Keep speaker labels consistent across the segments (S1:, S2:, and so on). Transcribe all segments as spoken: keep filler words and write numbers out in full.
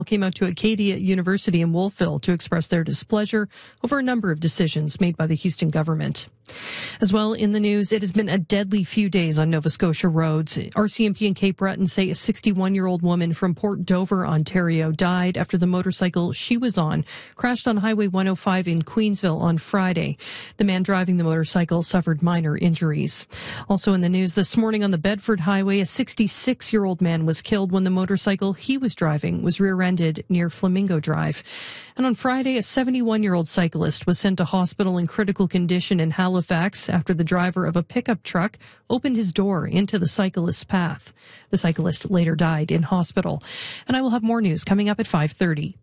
S1: came out to Acadia University in Wolfville to express their displeasure over a number of decisions made by the Houston government. As well in the news, it has been a deadly few days on Nova Scotia roads. R C M P and Cape Breton say a sixty-one-year-old woman from Port Dover, Ontario, died after the motorcycle she was on crashed on Highway one oh five in Queensville on Friday. The man driving the motorcycle suffered minor injuries. Also in the news this morning on the Bedford Highway, a sixty-six-year-old man was killed when the motorcycle he was driving was rear-ended near Flamingo Drive. And on Friday, a seventy-one-year-old cyclist was sent to hospital in critical condition in Halifax after the driver of a pickup truck opened his door into the cyclist's path. The cyclist later died in hospital. And I will have more news coming up at five thirty.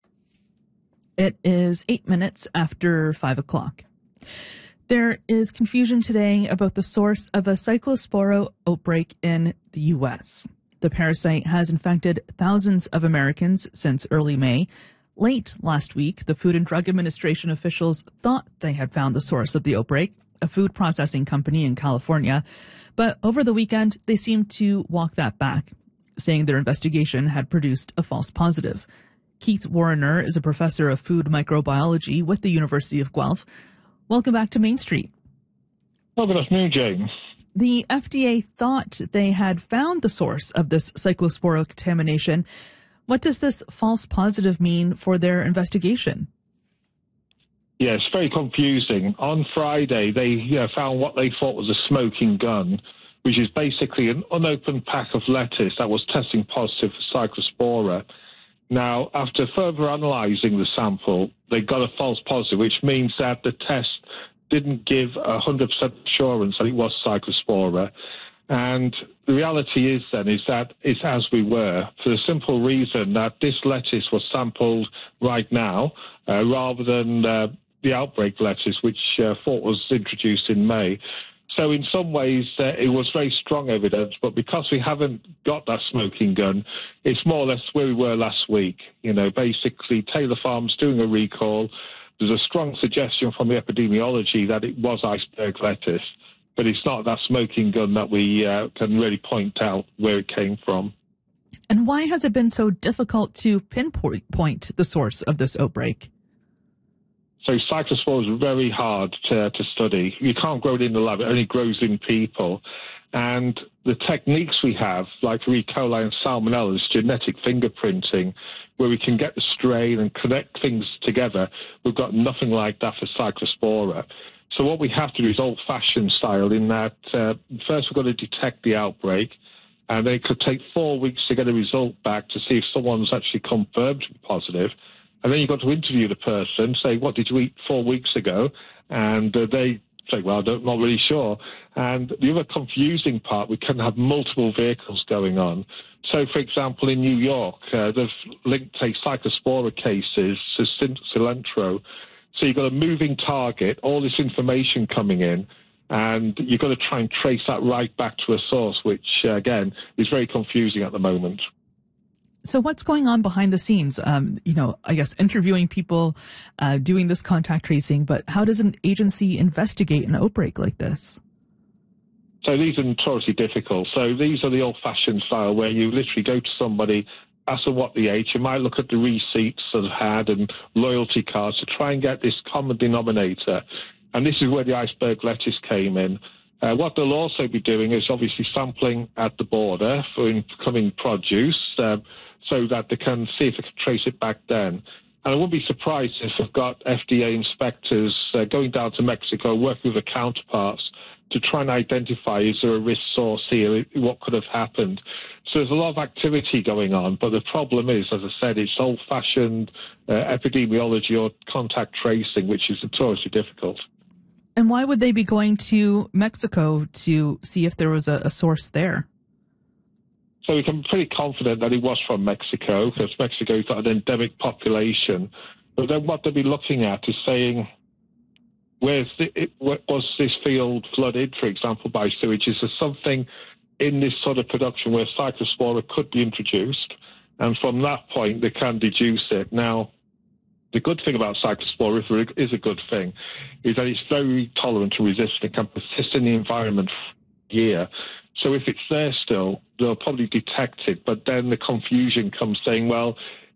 S2: It is eight minutes after five o'clock. There is confusion today about the source of a cyclospora outbreak in the U S. The parasite has infected thousands of Americans since early May. Late last week, the Food and Drug Administration officials thought they had found the source of the outbreak, a food processing company in California. But over the weekend, they seemed to walk that back, saying their investigation had produced a false positive. Keith Warrener is a professor of food microbiology with the University of Guelph. Welcome back to Main Street.
S3: Oh, good afternoon, James.
S2: The F D A thought they had found the source of this cyclospora contamination. What does this false positive mean for their investigation?
S3: Yeah, it's very confusing. On Friday, they you know, found what they thought was a smoking gun, which is basically an unopened pack of lettuce that was testing positive for cyclospora. Now, after further analysing the sample, they got a false positive, which means that the test didn't give one hundred percent assurance that it was cyclospora. And the reality is then is that it's as we were, for the simple reason that this lettuce was sampled right now uh, rather than uh, the outbreak lettuce, which uh, thought was introduced in May. So in some ways, uh, it was very strong evidence, but because we haven't got that smoking gun, it's more or less where we were last week. You know, basically Taylor Farms doing a recall. There's a strong suggestion from the epidemiology that it was iceberg lettuce, but it's not that smoking gun that we uh, can really point out where it came from.
S2: And why has it been so difficult to pinpoint the source of this outbreak?
S3: So cyclospora is very hard to, to study. You can't grow it in the lab. It only grows in people. And the techniques we have, like E. coli and Salmonella, is genetic fingerprinting, where we can get the strain and connect things together. We've got nothing like that for cyclospora. So what we have to do is old-fashioned style in that uh, first we've got to detect the outbreak, and then it could take four weeks to get a result back to see if someone's actually confirmed to be positive. And then you've got to interview the person, say, what did you eat four weeks ago? And uh, they say, well, I'm not really sure. And the other confusing part, we can have multiple vehicles going on. So, for example, in New York, uh, they've linked, say, cyclospora cases to cilantro. So you've got a moving target, all this information coming in, and you've got to try and trace that right back to a source, which, uh, again, is very confusing at the moment.
S2: So what's going on behind the scenes? Um, you know, I guess interviewing people, uh, doing this contact tracing, but how does an agency investigate an outbreak like this?
S3: So these are notoriously difficult. So these are the old-fashioned style where you literally go to somebody, ask them what they ate. You might look at the receipts that they've had and loyalty cards to try and get this common denominator. And this is where the iceberg lettuce came in. Uh, what they'll also be doing is obviously sampling at the border for incoming produce uh, so that they can see if they can trace it back then. And I wouldn't be surprised if they've got F D A inspectors uh, going down to Mexico, working with their counterparts to try and identify, is there a risk source here, what could have happened. So there's a lot of activity going on, but the problem is, as I said, it's old-fashioned uh, epidemiology or contact tracing, which is notoriously difficult.
S2: And why would they be going to Mexico to see if there was a, a source there?
S3: So we can be pretty confident that it was from Mexico, because Mexico's got an endemic population. But then what they'll be looking at is saying, where's the, it, was this field flooded, for example, by sewage? Is there something in this sort of production where cyclospora could be introduced? And from that point, they can deduce it. Now, the good thing about cyclospora, if it is a good thing, is that it's very tolerant and resistant. It can persist in the environment for a year. So if it's there still, they'll probably detect it. But then the confusion comes saying, well,